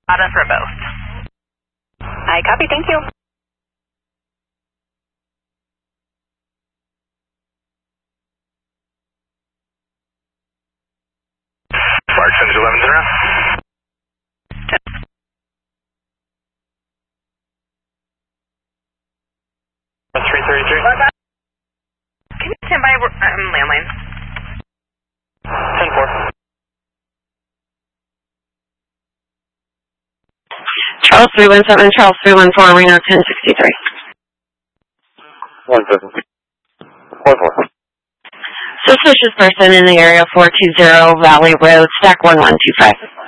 for both. I copy, thank you. Flight Center 11-0. 333. Can you stand by landline? 10-4. Charles 317, Charles 314, Reno 1063. 1-7. 1-4. Suspicious person in the area 420 Valley Road, stack 1125.